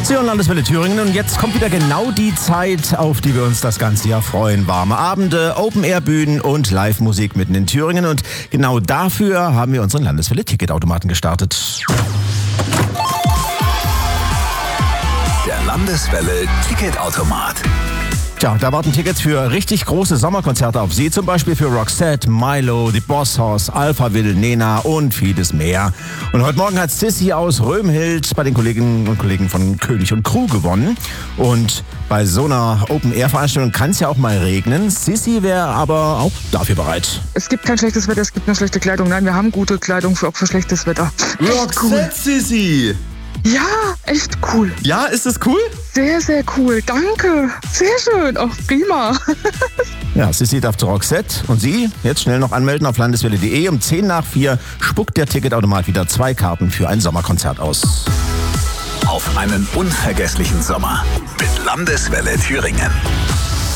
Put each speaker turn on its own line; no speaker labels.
Sie hören Landeswelle Thüringen und jetzt kommt wieder genau die Zeit, auf die wir uns das ganze Jahr freuen. Warme Abende, Open-Air-Bühnen und Live-Musik mitten in Thüringen. Und genau dafür haben wir unseren Landeswelle-Ticketautomaten gestartet.
Der Landeswelle-Ticketautomat.
Tja, da warten Tickets für richtig große Sommerkonzerte auf Sie, zum Beispiel für Roxette, Milo, die Boss Hoss, Alphaville, Nena und vieles mehr. Und heute Morgen hat Sissi aus Römhild bei den Kolleginnen und Kollegen von König und Crew gewonnen. Und bei so einer Open-Air-Veranstaltung kann es ja auch mal regnen. Sissi wäre aber auch dafür bereit.
Es gibt kein schlechtes Wetter, es gibt nur schlechte Kleidung. Nein, wir haben gute Kleidung auch für schlechtes Wetter.
Roxette, Sissi!
Ja, echt cool.
Ja, ist das cool?
Sehr, sehr cool. Danke. Sehr schön. Auch prima.
Ja, Sissi darf zu Roxette und Sie jetzt schnell noch anmelden auf landeswelle.de. Um 3:10 spuckt der Ticketautomat wieder 2 Karten für ein Sommerkonzert aus.
Auf einen unvergesslichen Sommer mit Landeswelle Thüringen.